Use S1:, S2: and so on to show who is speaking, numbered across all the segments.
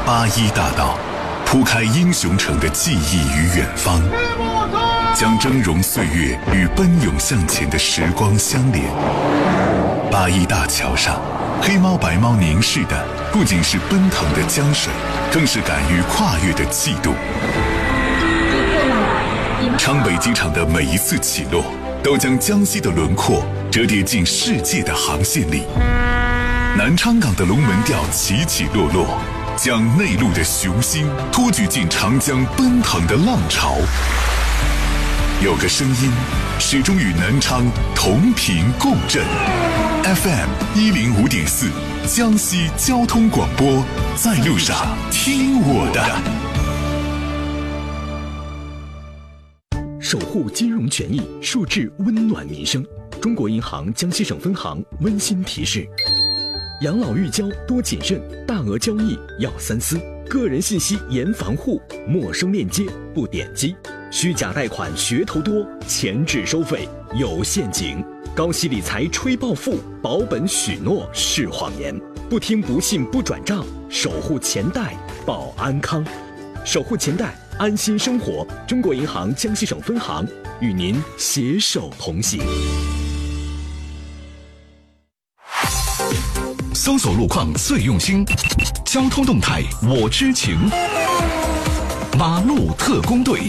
S1: 81大道，铺开英雄城的记忆与远方，将峥嵘岁月与奔涌向前的时光相连。81大桥上，黑猫白猫凝视的不仅是奔腾的江水，更是敢于跨越的气度。昌北机场的每一次起落，都将江西的轮廓折叠进世界的航线里。南昌港的龙门吊起起落落，将内陆的雄心托举进长江奔腾的浪潮。有个声音始终与南昌同频共振。FM 105.4江西交通广播，在路上听我的。守护金融权益，树质温暖民生。中国银行江西省分行温馨提示：养老预交多谨慎，大额交易要三思，个人信息严防护，陌生链接不点击，虚假贷款噱头多，前置收费有陷阱，高息理财吹暴富，保本许诺是谎言，不听不信不转账，守护钱袋保安康，守护钱袋安心生活。中国银行江西省分行与您携手同行。搜索路况最用心，交通动态我知情。马路特工队，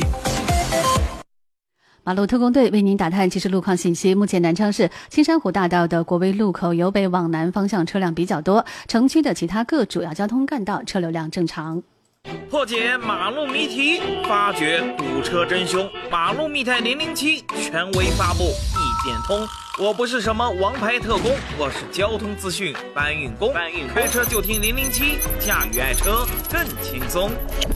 S2: 马路特工队为您打探即时路况信息。目前南昌市青山湖大道的国威路口由北往南方向车辆比较多，城区的其他各主要交通干道车流量正常。
S3: 破解马路谜题，发掘堵车真凶。马路密探007权威发布，一点通。我不是什么王牌特工，我是交通资讯搬运工。开车就听007，驾驭爱车更轻松。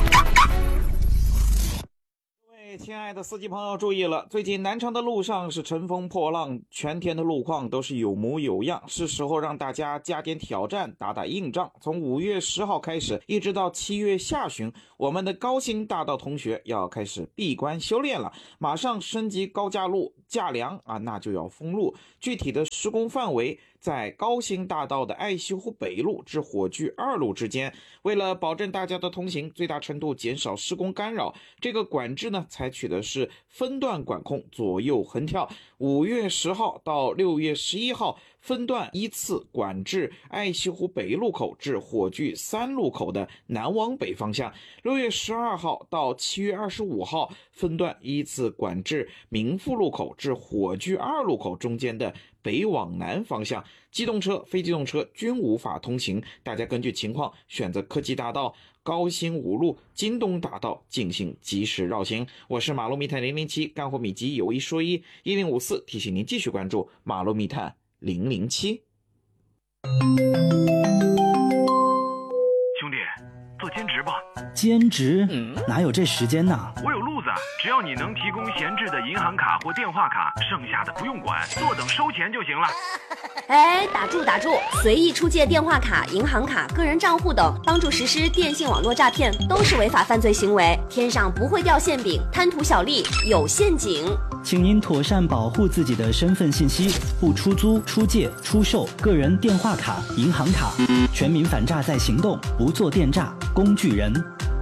S3: 亲爱的司机朋友注意了，最近南昌的路上是乘风破浪，全天的路况都是有模有样，是时候让大家加点挑战，打打硬仗。从5月10号开始一直到7月下旬，我们的高新大道同学要开始闭关修炼了，马上升级高架路架梁啊，那就要封路。具体的施工范围在高新大道的爱西湖北路至火炬2路之间。为了保证大家的通行，最大程度减少施工干扰，这个管制呢采取的是分段管控，左右横跳。5月10号到6月11号分段依次管制爱西湖北路口至火炬3路口的南往北方向。6月12号到7月25号分段依次管制民富路口至火炬2路口中间的北往南方向。机动车、非机动车均无法通行，大家根据情况选择科技大道、高新5路、京东大道进行及时绕行。我是马路密探007，干货秘籍有一说一，1054提醒您继续关注马路密探007。
S4: 兄弟，做兼职吧。
S5: 兼职？哪有这时间呢？
S4: 我有路子，只要你能提供闲置的银行卡或电话卡，剩下的不用管，坐等收钱就行了。
S6: 哎，打住，随意出借电话卡、银行卡、个人账户等，帮助实施电信网络诈骗，都是违法犯罪行为。天上不会掉馅饼，贪图小利有陷阱。
S5: 请您妥善保护自己的身份信息，不出租、出借、出售个人电话卡、银行卡。全民反诈在行动，不做电诈工具人。